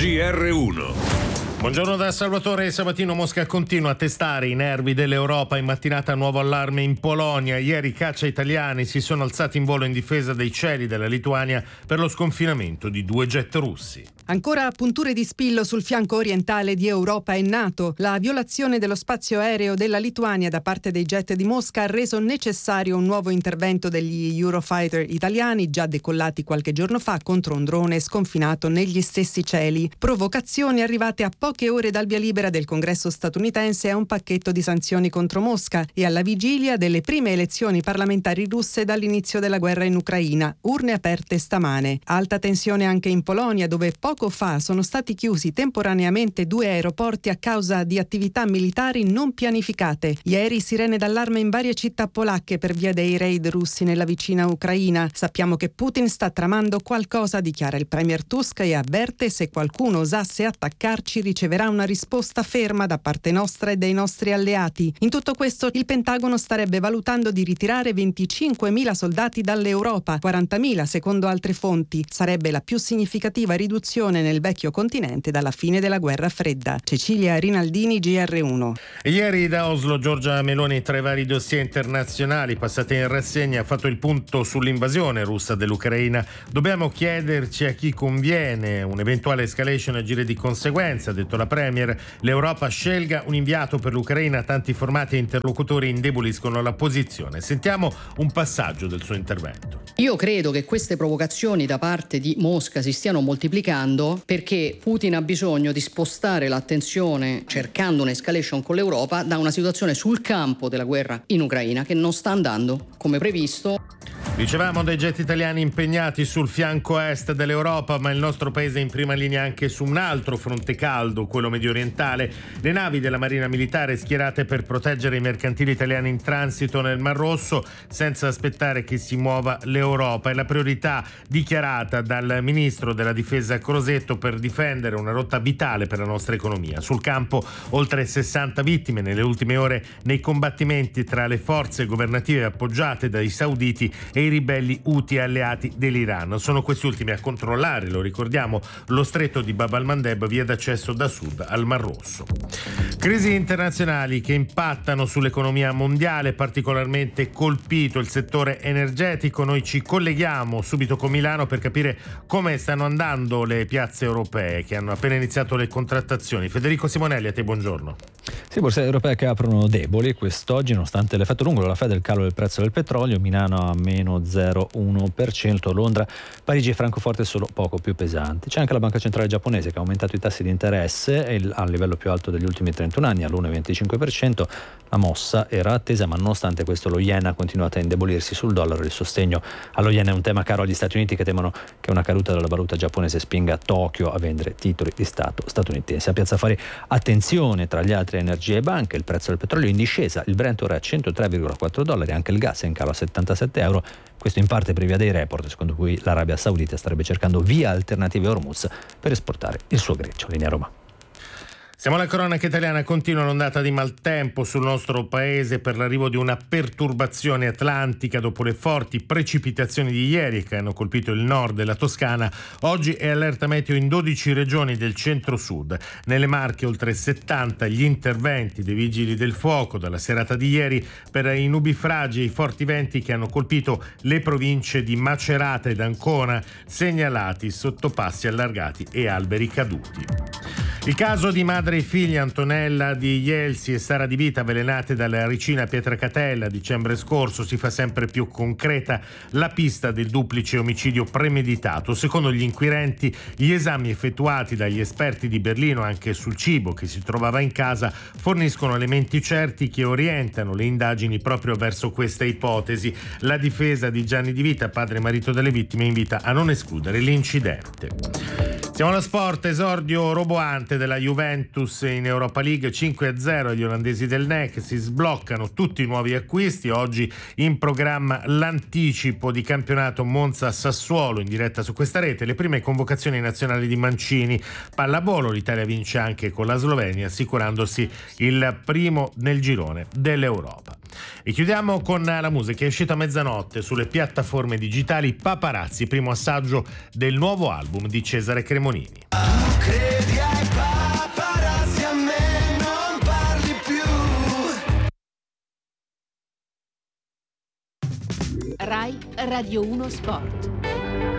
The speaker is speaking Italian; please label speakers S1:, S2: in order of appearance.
S1: GR1.
S2: Buongiorno da Salvatore Sabatino. Mosca continua a testare i nervi dell'Europa. In mattinata nuovo allarme in Polonia. Ieri caccia italiani si sono alzati in volo in difesa dei cieli della Lituania per lo sconfinamento di 2 jet russi.
S3: Ancora punture di spillo sul fianco orientale di Europa e NATO. La violazione dello spazio aereo della Lituania da parte dei jet di Mosca ha reso necessario un nuovo intervento degli Eurofighter italiani, già decollati qualche giorno fa contro un drone sconfinato negli stessi cieli. Provocazioni arrivate a poche ore dal via libera del Congresso statunitense a un pacchetto di sanzioni contro Mosca e alla vigilia delle prime elezioni parlamentari russe dall'inizio della guerra in Ucraina. Urne aperte stamane. Alta tensione anche in Polonia, dove poco fa sono stati chiusi temporaneamente 2 aeroporti a causa di attività militari non pianificate. Ieri sirene d'allarme in varie città polacche per via dei raid russi nella vicina Ucraina. Sappiamo che Putin sta tramando qualcosa, dichiara il premier Tusk, e avverte: se qualcuno osasse attaccarci riceverà una risposta ferma da parte nostra e dei nostri alleati. In tutto questo il Pentagono starebbe valutando di ritirare 25.000 soldati dall'Europa, 40.000 secondo altre fonti. Sarebbe la più significativa riduzione nel vecchio continente dalla fine della guerra fredda. Cecilia Rinaldini, GR1.
S2: Ieri da Oslo Giorgia Meloni, tra i vari dossier internazionali passati in rassegna, ha fatto il punto sull'invasione russa dell'Ucraina. Dobbiamo chiederci a chi conviene un'eventuale escalation, agire di conseguenza, ha detto la Premier. L'Europa scelga un inviato per l'Ucraina, tanti formati e interlocutori indeboliscono la posizione. Sentiamo un passaggio del suo intervento.
S4: Io credo che queste provocazioni da parte di Mosca si stiano moltiplicando perché Putin ha bisogno di spostare l'attenzione, cercando un'escalation con l'Europa, da una situazione sul campo della guerra in Ucraina che non sta andando come previsto.
S2: Dicevamo dei jet italiani impegnati sul fianco est dell'Europa, ma il nostro paese è in prima linea anche su un altro fronte caldo, quello mediorientale. Le navi della Marina Militare schierate per proteggere i mercantili italiani in transito nel Mar Rosso senza aspettare che si muova l'Europa. È la priorità dichiarata dal ministro della Difesa Crosetto per difendere una rotta vitale per la nostra economia. Sul campo oltre 60 vittime nelle ultime ore nei combattimenti tra le forze governative appoggiate dai sauditi e i ribelli Houthi alleati dell'Iran. Sono questi ultimi a controllare, lo ricordiamo, lo stretto di Bab al-Mandeb, via d'accesso da sud al Mar Rosso. Crisi internazionali che impattano sull'economia mondiale, particolarmente colpito il settore energetico. Noi ci colleghiamo subito con Milano per capire come stanno andando le piazze europee che hanno appena iniziato le contrattazioni. Federico Simonelli, a te buongiorno.
S5: Sì, borse europee che aprono deboli quest'oggi nonostante l'effetto lungo della Fed del calo del prezzo del petrolio. Milano a meno 0,1%, Londra, Parigi e Francoforte solo poco più pesanti. C'è anche la Banca Centrale Giapponese che ha aumentato i tassi di interesse al livello più alto degli ultimi 31 anni, all'1,25%. La mossa era attesa, ma nonostante questo lo yen ha continuato a indebolirsi sul dollaro. Il sostegno allo yen è un tema caro agli Stati Uniti, che temono che una caduta della valuta giapponese spinga Tokyo a vendere titoli di Stato statunitensi. A Piazza Affari attenzione tra gli altri energie e banche, il prezzo del petrolio in discesa, il Brent ora è a $103,4, anche il gas è in calo a €77. Questo in parte per via dei report secondo cui l'Arabia Saudita starebbe cercando vie alternative a Hormuz per esportare il suo greggio. Linea Roma.
S2: Siamo alla cronaca italiana. Continua l'ondata di maltempo sul nostro paese per l'arrivo di una perturbazione atlantica dopo le forti precipitazioni di ieri che hanno colpito il nord e la Toscana. Oggi è allerta meteo in 12 regioni del centro-sud. Nelle Marche oltre 70 gli interventi dei vigili del fuoco dalla serata di ieri per i nubifragi e i forti venti che hanno colpito le province di Macerata ed Ancona, segnalati sottopassi allargati e alberi caduti. Il caso di madre e figlia Antonella di Ielsi e Sara Di Vita avvelenate dalla ricina a Pietracatella a dicembre scorso si fa sempre più concreta la pista del duplice omicidio premeditato. Secondo gli inquirenti, gli esami effettuati dagli esperti di Berlino anche sul cibo che si trovava in casa forniscono elementi certi che orientano le indagini proprio verso questa ipotesi. La difesa di Gianni Di Vita, padre e marito delle vittime, invita a non escludere l'incidente. Siamo allo sport, esordio roboante della Juventus in Europa League, 5-0 agli olandesi del NEC, si sbloccano tutti i nuovi acquisti. Oggi in programma l'anticipo di campionato Monza-Sassuolo in diretta su questa rete, le prime convocazioni nazionali di Mancini. Pallavolo, l'Italia vince anche con la Slovenia assicurandosi il primo nel girone dell'Europa. E chiudiamo con la musica. È uscita a mezzanotte sulle piattaforme digitali Paparazzi, primo assaggio del nuovo album di Cesare Cremonini.
S1: Tu credi ai paparazzi, a me non parli più.
S6: Rai Radio 1 Sport.